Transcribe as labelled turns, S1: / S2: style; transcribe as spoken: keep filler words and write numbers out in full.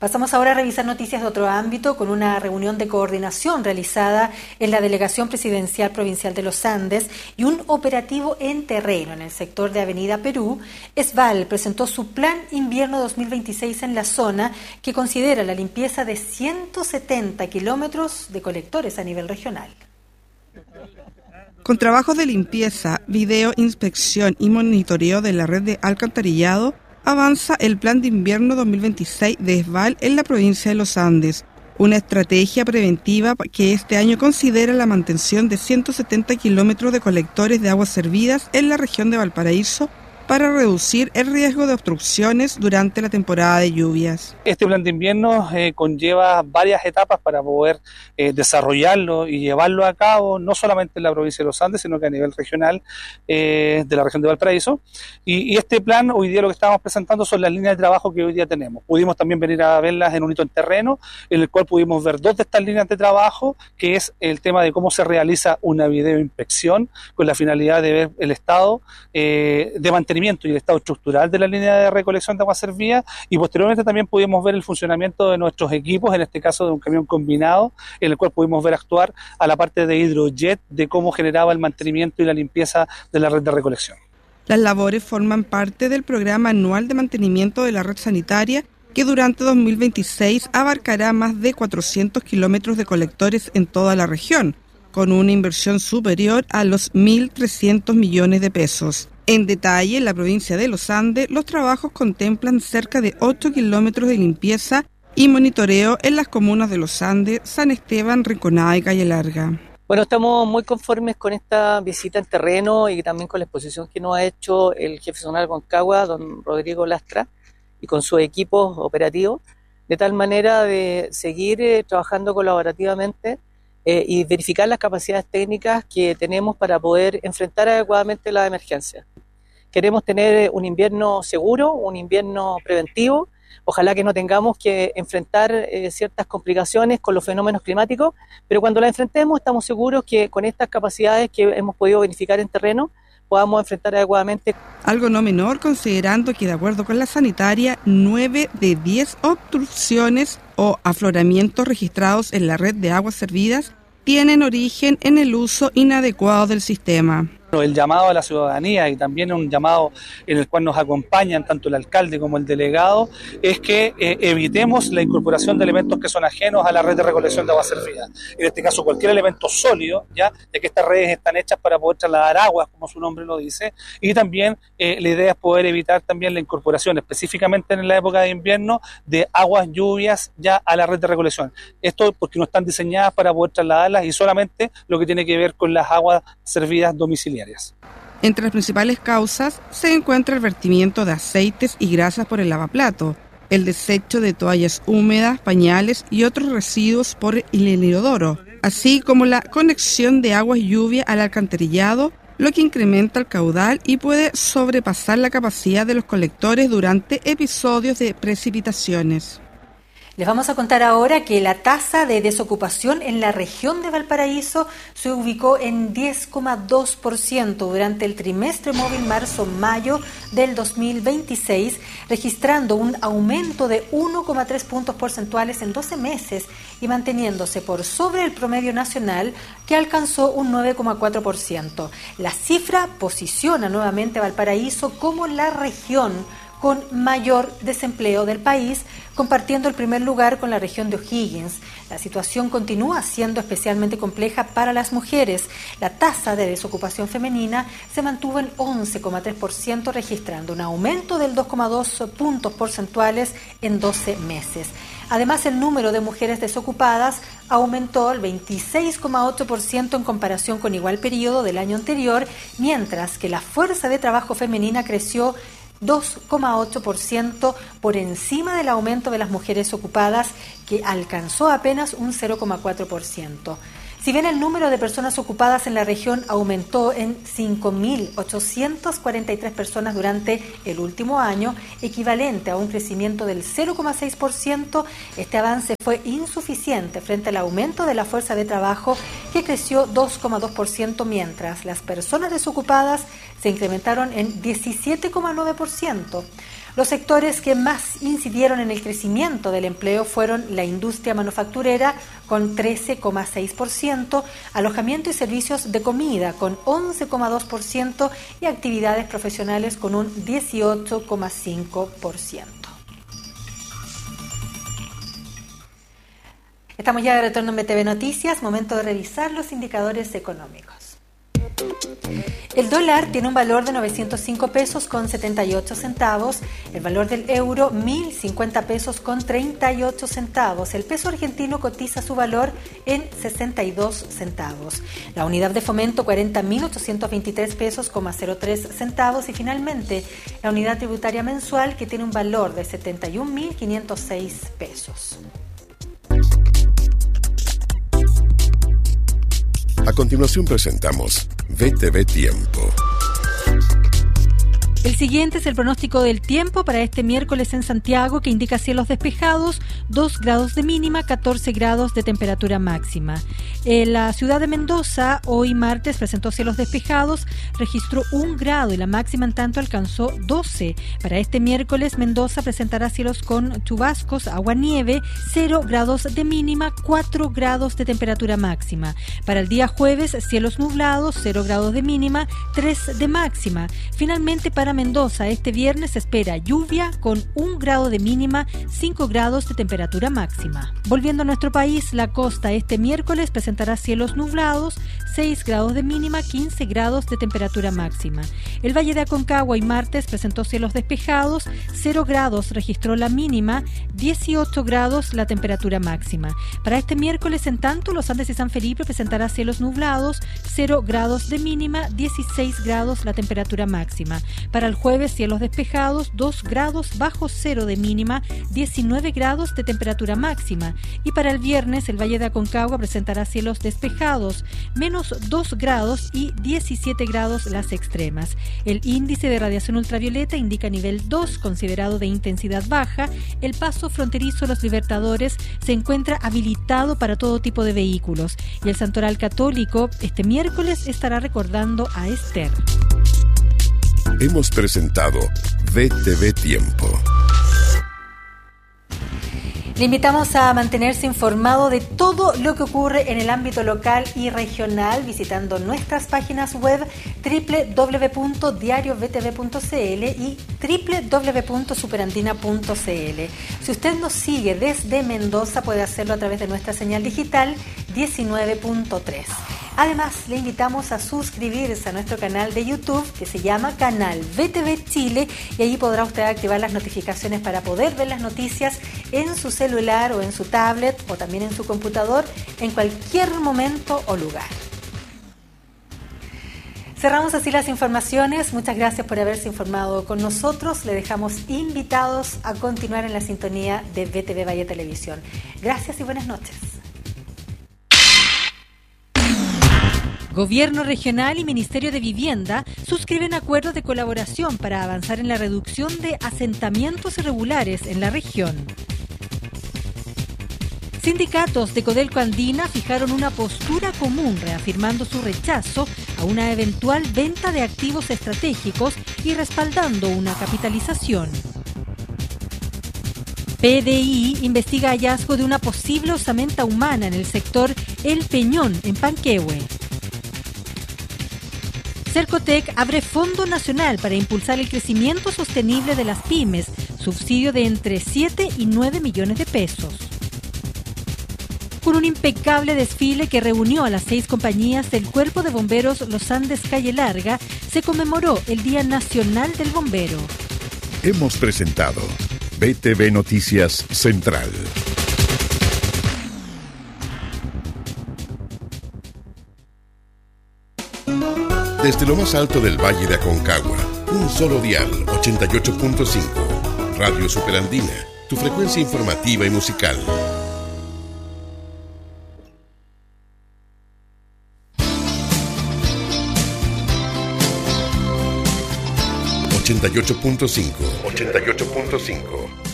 S1: Pasamos ahora a revisar noticias de otro ámbito con una reunión de coordinación realizada en la Delegación Presidencial Provincial de los Andes y un operativo en terreno en el sector de Avenida Perú. ESVAL presentó su Plan Invierno dos mil veintiséis en la zona, que considera la limpieza de ciento setenta kilómetros de colectores a nivel regional.
S2: Con trabajos de limpieza, video, inspección y monitoreo de la red de alcantarillado, avanza el Plan de Invierno dos mil veintiséis de ESVAL en la provincia de los Andes, una estrategia preventiva que este año considera la mantención de ciento setenta kilómetros de colectores de aguas servidas en la región de Valparaíso para reducir el riesgo de obstrucciones durante la temporada de lluvias.
S3: Este plan de invierno eh, conlleva varias etapas para poder eh, desarrollarlo y llevarlo a cabo, no solamente en la provincia de los Andes, sino que a nivel regional eh, de la región de Valparaíso. Y, y este plan, hoy día lo que estamos presentando son las líneas de trabajo que hoy día tenemos. Pudimos también venir a verlas en un hito en terreno, en el cual pudimos ver dos de estas líneas de trabajo, que es el tema de cómo se realiza una videoinspección con la finalidad de ver el estado eh, de mantenimiento y el estado estructural de la línea de recolección de agua servida, y posteriormente también pudimos ver el funcionamiento de nuestros equipos, en este caso de un camión combinado, en el cual pudimos ver actuar a la parte de hidrojet, de cómo generaba el mantenimiento y la limpieza de la red de recolección.
S2: Las labores forman parte del programa anual de mantenimiento de la red sanitaria, que durante dos mil veintiséis abarcará más de cuatrocientos kilómetros de colectores en toda la región, con una inversión superior a los mil trescientos millones de pesos. En detalle, en la provincia de los Andes, los trabajos contemplan cerca de ocho kilómetros de limpieza y monitoreo en las comunas de los Andes, San Esteban, Rinconada y Calle Larga.
S4: Bueno, estamos muy conformes con esta visita en terreno y también con la exposición que nos ha hecho el jefe zonal Concagua, don Rodrigo Lastra, y con su equipo operativo, de tal manera de seguir eh, trabajando colaborativamente Eh, y verificar las capacidades técnicas que tenemos para poder enfrentar adecuadamente las emergencias. Queremos tener un invierno seguro, un invierno preventivo. Ojalá que no tengamos que enfrentar eh, ciertas complicaciones con los fenómenos climáticos, pero cuando las enfrentemos estamos seguros que con estas capacidades que hemos podido verificar en terreno podamos enfrentar adecuadamente.
S2: Algo no menor, considerando que de acuerdo con la sanitaria, nueve de diez obstrucciones o afloramientos registrados en la red de aguas servidas tienen origen en el uso inadecuado del sistema.
S3: El llamado a la ciudadanía, y también un llamado en el cual nos acompañan tanto el alcalde como el delegado, es que eh, evitemos la incorporación de elementos que son ajenos a la red de recolección de agua servida. En este caso, cualquier elemento sólido, ya de que estas redes están hechas para poder trasladar aguas, como su nombre lo dice, y también eh, la idea es poder evitar también la incorporación, específicamente en la época de invierno, de aguas lluvias ya a la red de recolección. Esto porque no están diseñadas para poder trasladarlas, y solamente lo que tiene que ver con las aguas servidas domiciliarias.
S2: Entre las principales causas se encuentra el vertimiento de aceites y grasas por el lavaplato, el desecho de toallas húmedas, pañales y otros residuos por el inodoro, así como la conexión de aguas lluvia al alcantarillado, lo que incrementa el caudal y puede sobrepasar la capacidad de los colectores durante episodios de precipitaciones.
S1: Les vamos a contar ahora que la tasa de desocupación en la región de Valparaíso se ubicó en diez coma dos por ciento durante el trimestre móvil marzo-mayo del dos mil veintiséis, registrando un aumento de uno coma tres puntos porcentuales en doce meses y manteniéndose por sobre el promedio nacional, que alcanzó un nueve coma cuatro por ciento. La cifra posiciona nuevamente a Valparaíso como la región con mayor desempleo del país, compartiendo el primer lugar con la región de O'Higgins. La situación continúa siendo especialmente compleja para las mujeres. La tasa de desocupación femenina se mantuvo en once coma tres por ciento, registrando un aumento del dos coma dos puntos porcentuales en doce meses. Además, el número de mujeres desocupadas aumentó al veintiséis coma ocho por ciento en comparación con igual periodo del año anterior, mientras que la fuerza de trabajo femenina creció dos coma ocho por ciento por encima del aumento de las mujeres ocupadas, que alcanzó apenas un cero coma cuatro por ciento. Si bien el número de personas ocupadas en la región aumentó en cinco mil ochocientas cuarenta y tres personas durante el último año, equivalente a un crecimiento del cero coma seis por ciento, este avance fue insuficiente frente al aumento de la fuerza de trabajo, que creció dos coma dos por ciento, mientras las personas desocupadas se incrementaron en diecisiete coma nueve por ciento. Los sectores que más incidieron en el crecimiento del empleo fueron la industria manufacturera con trece coma seis por ciento, alojamiento y servicios de comida con once coma dos por ciento y actividades profesionales con un dieciocho coma cinco por ciento. Estamos ya de retorno en B T V Noticias, momento de revisar los indicadores económicos. El dólar tiene un valor de novecientos cinco pesos con setenta y ocho centavos, el valor del euro mil cincuenta pesos con treinta y ocho centavos, el peso argentino cotiza su valor en sesenta y dos centavos, la unidad de fomento cuarenta mil ochocientos veintitrés pesos con cero tres centavos y finalmente la unidad tributaria mensual que tiene un valor de setenta y un mil quinientos seis pesos.
S5: A continuación presentamos B T V Tiempo.
S1: El siguiente es el pronóstico del tiempo para este miércoles en Santiago, que indica cielos despejados, dos grados de mínima, catorce grados de temperatura máxima. En la ciudad de Mendoza, hoy martes, presentó cielos despejados, registró un grado y la máxima en tanto alcanzó doce. Para este miércoles, Mendoza presentará cielos con chubascos, agua-nieve, cero grados de mínima, cuatro grados de temperatura máxima. Para el día jueves, cielos nublados, cero grados de mínima, tres de máxima. Finalmente, para Mendoza, este viernes se espera lluvia con un grado de mínima, cinco grados de temperatura máxima. Volviendo a nuestro país, la costa este miércoles presentará cielos nublados, seis grados de mínima, quince grados de temperatura máxima. El Valle de Aconcagua y martes presentó cielos despejados, cero grados registró la mínima, dieciocho grados la temperatura máxima. Para este miércoles, en tanto, Los Andes y San Felipe presentará cielos nublados, cero grados de mínima, dieciséis grados la temperatura máxima. Para el jueves, cielos despejados, dos grados bajo cero de mínima, diecinueve grados de temperatura máxima. Y para el viernes, el Valle de Aconcagua presentará cielos despejados, menos dos grados y diecisiete grados las extremas. El índice de radiación ultravioleta indica nivel dos, considerado de intensidad baja. El paso fronterizo Los Libertadores se encuentra habilitado para todo tipo de vehículos. Y el Santoral Católico este miércoles estará recordando a Esther.
S5: Hemos presentado B T V Tiempo.
S1: Le invitamos a mantenerse informado de todo lo que ocurre en el ámbito local y regional visitando nuestras páginas web doble u doble u doble u punto diario b t v punto c l y doble u doble u doble u punto superandina punto c l. Si usted nos sigue desde Mendoza, puede hacerlo a través de nuestra señal digital diecinueve punto tres. Además, le invitamos a suscribirse a nuestro canal de YouTube que se llama Canal B T V Chile y allí podrá usted activar las notificaciones para poder ver las noticias en su celular o en su tablet o también en su computador en cualquier momento o lugar. Cerramos así las informaciones. Muchas gracias por haberse informado con nosotros. Le dejamos invitados a continuar en la sintonía de B T V Valle Televisión. Gracias y buenas noches. Gobierno regional y Ministerio de Vivienda suscriben acuerdos de colaboración para avanzar en la reducción de asentamientos irregulares en la región. Sindicatos de Codelco Andina fijaron una postura común reafirmando su rechazo a una eventual venta de activos estratégicos y respaldando una capitalización. P D I investiga hallazgo de una posible osamenta humana en el sector El Peñón, en Panquehue. Cercotec abre Fondo Nacional para impulsar el crecimiento sostenible de las pymes, subsidio de entre siete y nueve millones de pesos. Con un impecable desfile que reunió a las seis compañías del Cuerpo de Bomberos Los Andes Calle Larga, se conmemoró el Día Nacional del Bombero.
S5: Hemos presentado B T V Noticias Central. Desde lo más alto del Valle de Aconcagua, un solo dial, ochenta y ocho punto cinco. Radio Superandina, tu frecuencia informativa y musical. ochenta y ocho punto cinco. ochenta y ocho punto cinco.